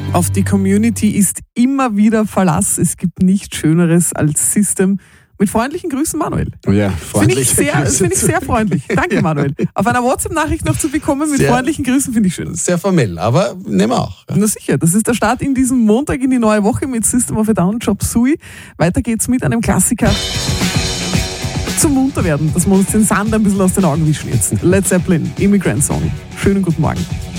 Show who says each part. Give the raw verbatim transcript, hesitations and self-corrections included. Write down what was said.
Speaker 1: Auf die Community ist immer wieder Verlass. Es gibt nichts Schöneres als System. Mit freundlichen Grüßen, Manuel.
Speaker 2: Ja,
Speaker 1: Finde ich, sehr, find ich sehr freundlich. Danke, ja. Manuel. Auf einer WhatsApp-Nachricht noch zu bekommen mit sehr, freundlichen Grüßen, finde ich schön.
Speaker 2: Sehr formell, aber nehmen wir auch. Ja.
Speaker 1: Na sicher, das ist der Start in diesem Montag in die neue Woche mit System of a Down, Chop Suey. Weiter geht's mit einem Klassiker zum Munterwerden, dass wir uns den Sand ein bisschen aus den Augen wischen jetzt. Led Zeppelin, Immigrant Song. Schönen guten Morgen.